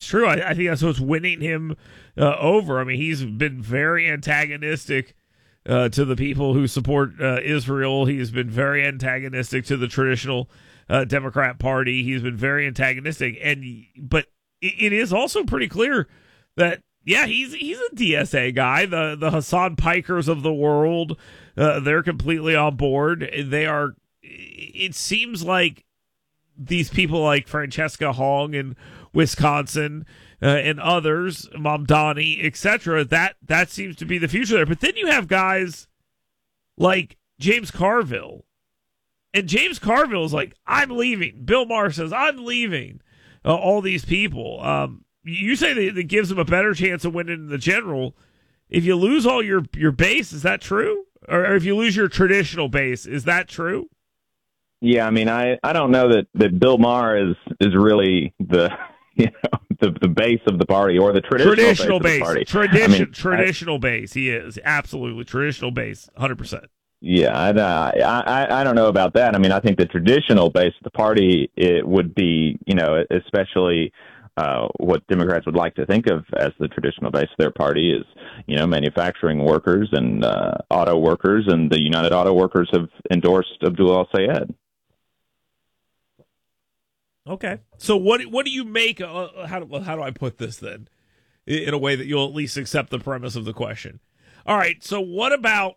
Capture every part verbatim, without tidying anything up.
true. I, I think that's what's winning him uh, over. I mean, he's been very antagonistic uh, to the people who support uh, Israel. He's been very antagonistic to the traditional uh, Democrat Party. He's been very antagonistic, and but it, it is also pretty clear that yeah, he's he's a D S A guy. The the Hassan Pikers of the world, uh, they're completely on board. They are. It seems like these people like Francesca Hong in Wisconsin uh, and others, Mamdani, et cetera, that, that seems to be the future there. But then you have guys like James Carville. And James Carville is like, I'm leaving. Bill Maher says, I'm leaving. Uh, all these people. Um, you say that it gives them a better chance of winning the general. If you lose all your, your base, is that true? Or, or if you lose your traditional base, is that true? Yeah, I mean, I, I don't know that, that Bill Maher is, is really the you know the, the base of the party or the traditional, traditional base, base. Of the party. Tradition, I mean, traditional I, base. He is absolutely traditional base, one hundred percent. Yeah, I, I I don't know about that. I mean, I think the traditional base of the party it would be you know especially. Uh, what Democrats would like to think of as the traditional base of their party is, you know, manufacturing workers and uh, auto workers, and the United Auto Workers have endorsed Abdul El-Sayed. Okay, so what what do you make? Uh, how do how do I put this then, in a way that you'll at least accept the premise of the question? All right, so what about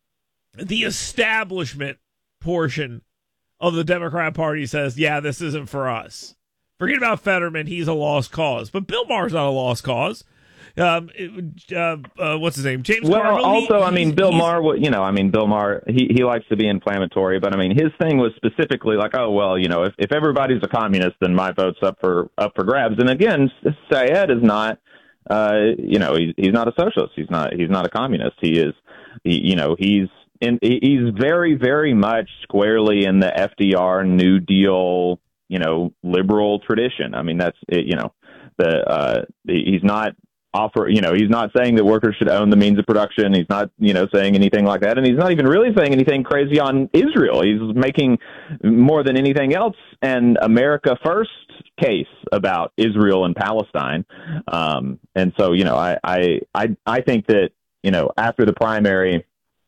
the establishment portion of the Democrat Party says, yeah, this isn't for us? Forget about Fetterman; he's a lost cause. But Bill Maher's not a lost cause. Um, it, uh, uh, what's his name? James well, Carville. Also, he, I mean, Bill Maher. You know, I mean, Bill Maher. He he likes to be inflammatory, but I mean, his thing was specifically like, oh well, you know, if, if everybody's a communist, then my vote's up for up for grabs. And again, Syed is not. Uh, you know, he's he's not a socialist. He's not he's not a communist. He is. He, you know, he's in. He's very very much squarely in the F D R New Deal. You know, liberal tradition. I mean, that's it, you know, the uh, he's not offer. You know, he's not saying that workers should own the means of production. He's not, you know, saying anything like that, and he's not even really saying anything crazy on Israel. He's making more than anything else an America first case about Israel and Palestine. Um, and so, you know, I, I I I think that you know after the primary,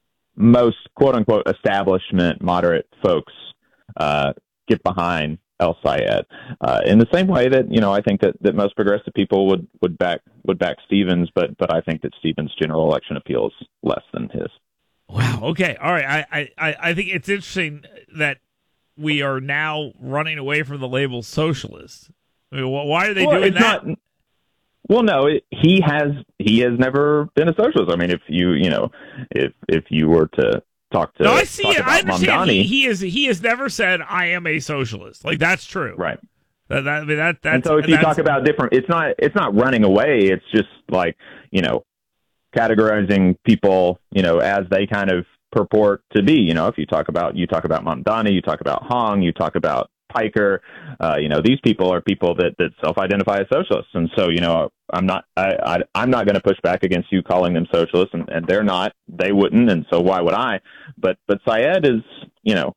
most quote unquote establishment moderate folks uh, get behind El-Sayed, uh, in the same way that you know I think that, that most progressive people would, would back would back Stevens, but but I think that Stevens' general election appeal is less than his. Wow. Okay. All right. I, I, I think it's interesting that we are now running away from the label socialist. I mean, why are they well, doing that? Not, well, no, it, he has he has never been a socialist. I mean, if you you know if if you were to talk to no, I see it. I understand. He, Mamdani, he is. He has never said, "I am a socialist." Like that's true, right? That, that I mean that that's. And so if you talk about different, it's not it's not running away. It's just like you know, categorizing people, you know, as they kind of purport to be. You know, if you talk about you talk about Mamdani, you talk about Hong, you talk about Piker, uh, you know, these people are people that, that self-identify as socialists. And so, you know, I'm not, I, I, I'm not going to push back against you calling them socialists, and, and they're not, they wouldn't. And so why would I? But, but Syed is, you know,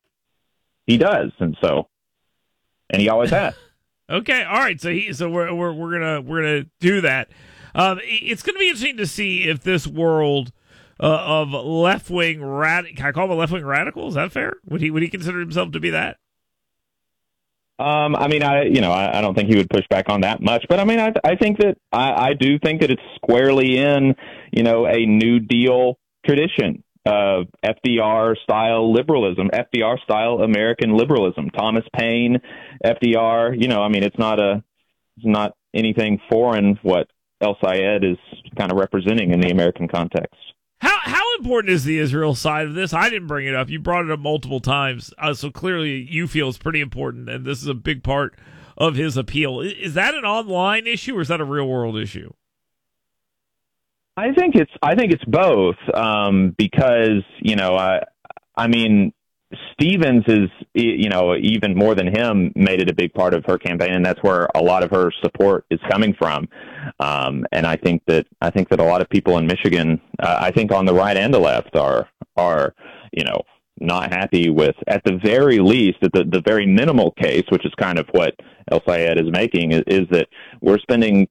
he does. And so, and he always has. Okay. All right. So he, so we're, we're, we're going to, we're going to do that. Um, it's going to be interesting to see if this world uh, of left-wing rad, can I call him a left-wing radical? Is that fair? Would he, would he consider himself to be that? Um, I mean, I you know, I, I don't think he would push back on that much, but I mean, I I think that I, I do think that it's squarely in, you know, a New Deal tradition of F D R style liberalism, F D R style American liberalism. Thomas Paine, F D R. You know, I mean, it's not a it's not anything foreign what El-Sayed is kind of representing in the American context. How how important is the Israel side of this? I didn't bring it up. You brought it up multiple times, uh, so clearly you feel it's pretty important, and this is a big part of his appeal. Is, is that an online issue, or is that a real world issue? I think it's I think it's both, um, because you know I I mean Stevens is you know even more than him made it a big part of her campaign, and that's where a lot of her support is coming from. Um, and I think that I think that a lot of people in Michigan, uh, I think on the right and the left, are are you know not happy with, at the very least, at the, the very minimal case, which is kind of what El-Sayed is making, is, is that we're spending